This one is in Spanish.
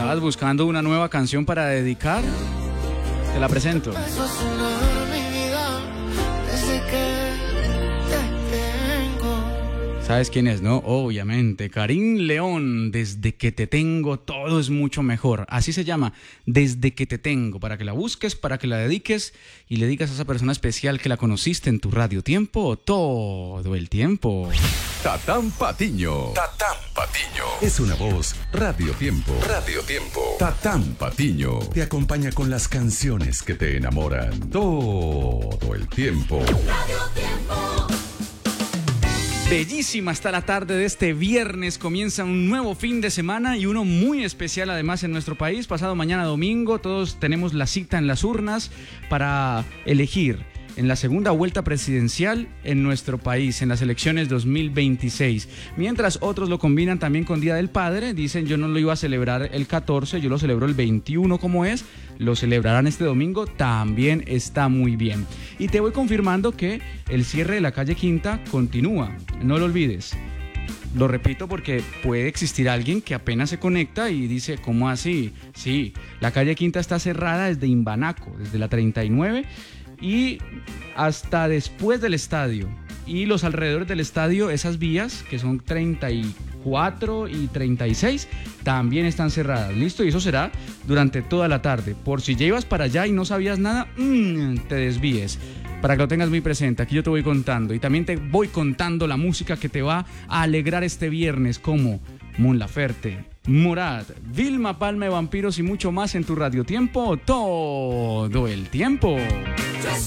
¿Estabas buscando una nueva canción para dedicar? Te la presento. ¿Sabes quién es, no? Obviamente, Karim León, Desde que te tengo todo es mucho mejor. Así se llama, Desde que te tengo, para que la busques, para que la dediques y le digas a esa persona especial que la conociste en tu radio tiempo todo el tiempo. Tatán Patiño. Tatán Patiño. Es una voz Radio Tiempo. Radio Tiempo. Tatán Patiño te acompaña con las canciones que te enamoran todo el tiempo. Radio Tiempo. Bellísima está la tarde de este viernes, comienza un nuevo fin de semana y uno muy especial además en nuestro país. Pasado mañana domingo todos tenemos la cita en las urnas para elegir en la segunda vuelta presidencial en nuestro país, en las elecciones 2026. Mientras otros lo combinan también con Día del Padre, dicen yo no lo iba a celebrar el 14, yo lo celebro el 21 como es, lo celebrarán este domingo, también está muy bien. Y te voy confirmando que el cierre de la calle Quinta continúa, no lo olvides. Lo repito porque puede existir alguien que apenas se conecta y dice, ¿cómo así? Sí, la calle Quinta está cerrada desde Imbanaco, desde la 39 y hasta después del estadio. Y los alrededores del estadio, esas vías, que son 34 y 36, también están cerradas. ¿Listo? Y eso será durante toda la tarde. Por si ya ibas para allá y no sabías nada, te desvíes. Para que lo tengas muy presente, aquí yo te voy contando. Y también te voy contando la música que te va a alegrar este viernes, como Mon Laferte, Morat, Vilma Palma de Vampiros y mucho más en tu Radio Tiempo todo el tiempo.